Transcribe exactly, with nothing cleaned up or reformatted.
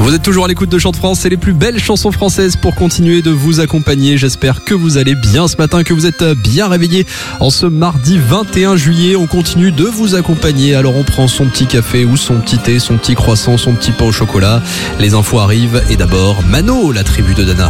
Vous êtes toujours à l'écoute de Chant de France, c'est les plus belles chansons françaises pour continuer de vous accompagner. J'espère que vous allez bien ce matin, que vous êtes bien réveillés en ce mardi vingt et un juillet. On continue de vous accompagner. Alors on prend son petit café ou son petit thé, son petit croissant, son petit pain au chocolat. Les infos arrivent et d'abord Mano, la tribu de Dana.